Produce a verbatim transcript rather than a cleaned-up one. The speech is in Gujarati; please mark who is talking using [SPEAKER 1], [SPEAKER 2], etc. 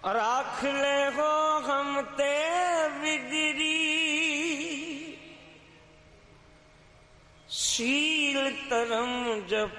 [SPEAKER 1] राख ले हो हम ते विदरी शील तरम जप